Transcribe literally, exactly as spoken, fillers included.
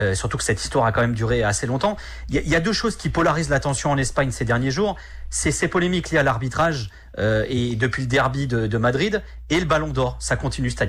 Euh, surtout que cette histoire a quand même duré assez longtemps. Il y a, il y a deux choses qui polarisent l'attention en Espagne ces derniers jours. C'est ces polémiques liées à l'arbitrage euh, et depuis le derby de, de Madrid et le Ballon d'Or. Ça continue, c'est-à-dire